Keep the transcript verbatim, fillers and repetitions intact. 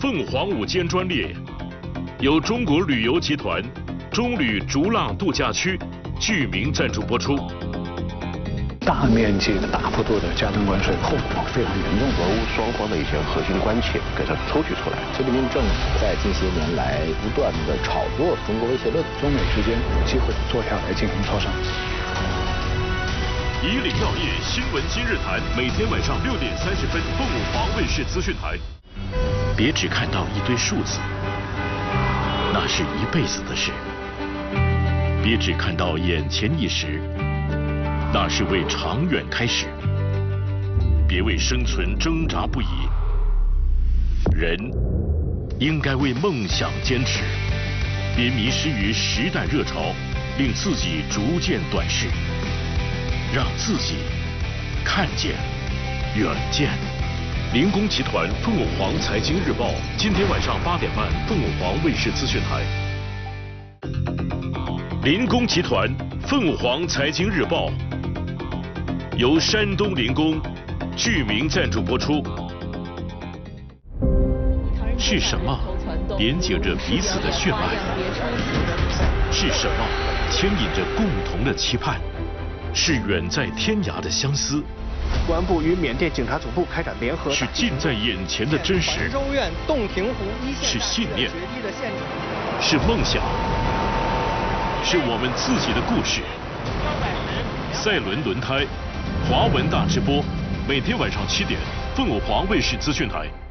凤凰午间专列由中国旅游集团中旅逐浪度假区剧名赞助播出。 大面积的、大幅度的加征关税，后果非常严重。 俄乌双方的一些核心关切给它抽取出来。 习近平政府在近些年来不断的炒作中国威胁论， 中美之间有机会坐下来进行磋商。 以岭药业新闻今日谈，每天晚上六点三十分，凤舞凰卫视资讯台。别只看到一堆数字，那是一辈子的事；别只看到眼前一时，那是为长远开始。别为生存挣扎不已，人应该为梦想坚持。别迷失于时代热潮，令自己逐渐短视。让自己看见远见。林工集团凤舞凰财经日报，今天晚上八点半，凤舞凰卫视资讯台。林工集团凤舞凰财经日报由山东林工剧名赞助播出。是什么连接着彼此的血脉？是什么牵引着共同的期盼？是远在天涯的相思， 公安部与缅甸警察总部开展联合。 是近在眼前的真实。 州院洞庭湖一线。 是信念。是梦想。是我们自己的故事。赛伦轮胎，华文大直播，每天晚上七点，凤舞凰卫视资讯台。